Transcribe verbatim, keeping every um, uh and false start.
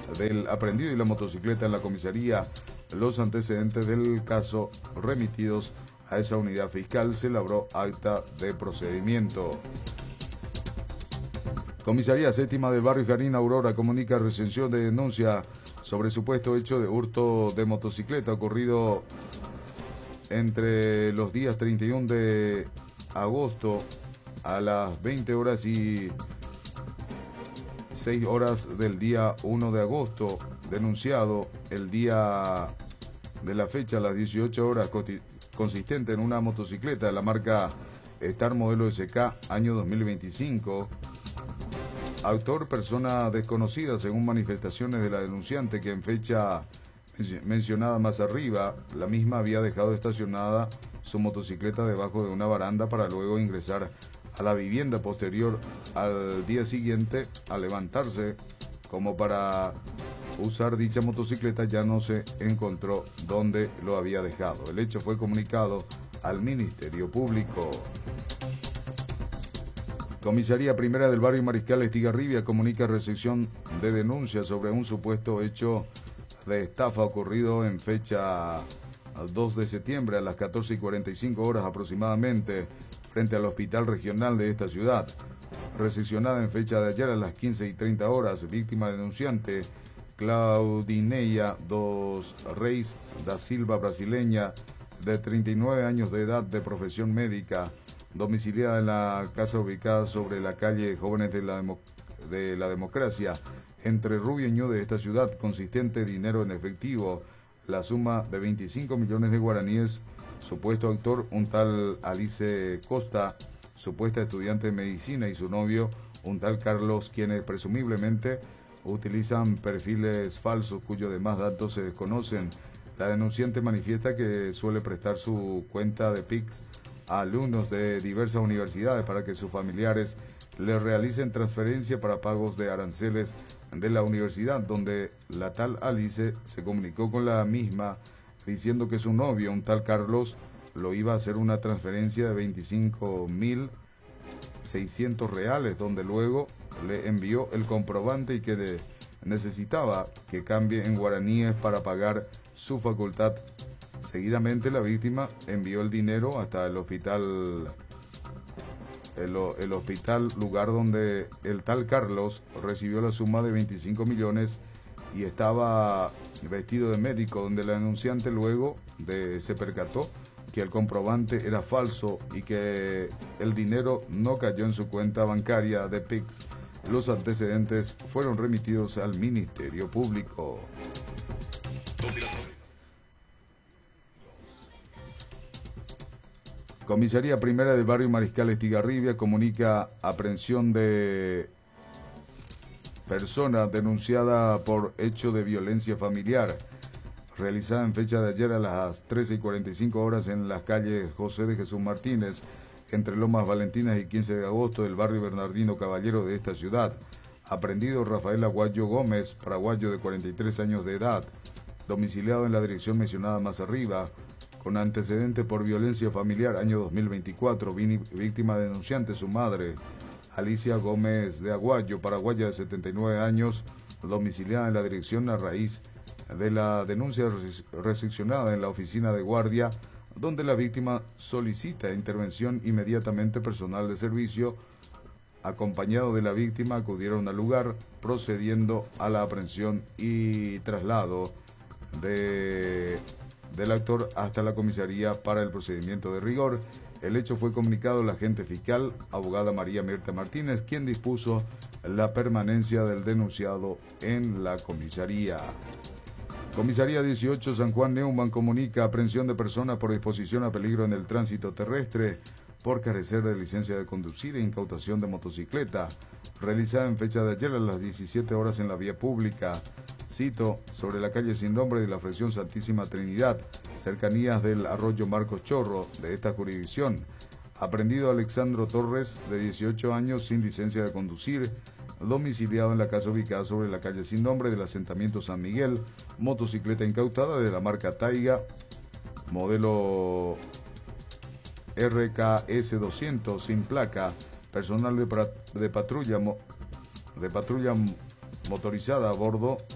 del aprendido y la motocicleta en la comisaría. Los antecedentes del caso remitidos a esa unidad fiscal, se labró acta de procedimiento. Comisaría Séptima del barrio Jarín Aurora comunica recensión de denuncia sobre supuesto hecho de hurto de motocicleta ocurrido entre los días treinta y uno de agosto a las veinte horas y seis horas del día uno de agosto, denunciado el día de la fecha a las dieciocho horas, consistente en una motocicleta de la marca Star modelo S K año dos mil veinticinco. Autor, persona desconocida, según manifestaciones de la denunciante, que en fecha mencionada más arriba, la misma había dejado estacionada su motocicleta debajo de una baranda para luego ingresar a la vivienda. Posterior al día siguiente, al levantarse como para usar dicha motocicleta, ya no se encontró dónde lo había dejado. El hecho fue comunicado al Ministerio Público. Comisaría Primera del barrio Mariscal Estigarribia comunica recepción de denuncia sobre un supuesto hecho de estafa ocurrido en fecha dos de septiembre a las catorce y cuarenta y cinco horas aproximadamente frente al hospital regional de esta ciudad. Recepcionada en fecha de ayer a las quince y treinta horas, víctima denunciante Claudineia dos Reis da Silva, brasileña, de treinta y nueve años de edad, de profesión médica, domiciliada en la casa ubicada sobre la calle Jóvenes de la, Demo de la Democracia, entre Rubio y Ñu de esta ciudad, consistente dinero en efectivo, la suma de veinticinco millones de guaraníes. Supuesto autor, un tal Alice Costa, supuesta estudiante de medicina, y su novio, un tal Carlos, quienes presumiblemente utilizan perfiles falsos cuyos demás datos se desconocen. La denunciante manifiesta que suele prestar su cuenta de P I X a alumnos de diversas universidades para que sus familiares le realicen transferencia para pagos de aranceles de la universidad, donde la tal Alice se comunicó con la misma diciendo que su novio, un tal Carlos, lo iba a hacer una transferencia de veinticinco mil seiscientos reales, donde luego le envió el comprobante y que de, necesitaba que cambie en guaraníes para pagar su facultad. Seguidamente la víctima envió el dinero hasta el hospital, el, el hospital, lugar donde el tal Carlos recibió la suma de veinticinco millones y estaba vestido de médico, donde la denunciante luego de, se percató que el comprobante era falso y que el dinero no cayó en su cuenta bancaria de P I X. Los antecedentes fueron remitidos al Ministerio Público. Comisaría Primera del barrio Mariscal Estigarribia comunica aprehensión de persona denunciada por hecho de violencia familiar, realizada en fecha de ayer a las trece y cuarenta y cinco horas en las calles José de Jesús Martínez, entre Lomas Valentinas y quince de agosto del barrio Bernardino Caballero de esta ciudad. Aprendido Rafael Aguayo Gómez, paraguayo de cuarenta y tres años de edad, domiciliado en la dirección mencionada más arriba, con antecedente por violencia familiar, año dos mil veinticuatro, víctima denunciante su madre, Alicia Gómez de Aguayo, paraguaya de setenta y nueve años, domiciliada en la dirección a raíz de la denuncia recepcionada en la oficina de guardia, donde la víctima solicita intervención. Inmediatamente personal de servicio, acompañado de la víctima, acudieron al lugar, procediendo a la aprehensión y traslado de... del actor hasta la comisaría para el procedimiento de rigor. El hecho fue comunicado al agente fiscal, abogada María Mirta Martínez, quien dispuso la permanencia del denunciado en la comisaría. Comisaría dieciocho San Juan Neumann comunica aprehensión de persona por exposición a peligro en el tránsito terrestre por carecer de licencia de conducir e incautación de motocicleta, realizada en fecha de ayer a las diecisiete horas en la vía pública. Cito, sobre la calle sin nombre de la Fracción Santísima Trinidad, cercanías del arroyo Marcos Chorro de esta jurisdicción. Aprendido Alexandro Torres, de dieciocho años, sin licencia de conducir, domiciliado en la casa ubicada sobre la calle sin nombre del asentamiento San Miguel, motocicleta incautada de la marca Taiga, modelo R K S doscientos, sin placa, personal de, de patrulla, de patrulla motorizada a bordo